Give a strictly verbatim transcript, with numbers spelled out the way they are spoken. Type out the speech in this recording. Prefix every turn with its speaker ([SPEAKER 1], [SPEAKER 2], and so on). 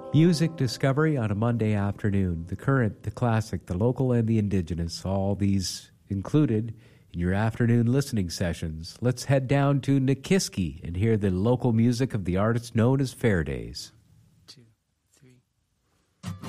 [SPEAKER 1] Music discovery on a Monday afternoon. The current, the classic, the local, and the indigenous. All these included in your afternoon listening sessions. Let's head down to Nikiski and hear the local music of the artist known as Fairdays.